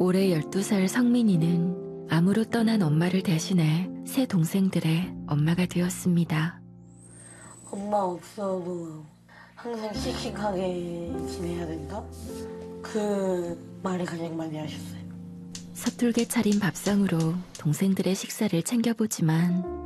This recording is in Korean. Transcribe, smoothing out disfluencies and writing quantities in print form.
올해 12살 성민이는 암으로 떠난 엄마를 대신해 세 동생들의 엄마가 되었습니다. 엄마 없어도 항상 씩씩하게 지내야 된다? 그 말을 가장 많이 하셨어요. 서툴게 차린 밥상으로 동생들의 식사를 챙겨보지만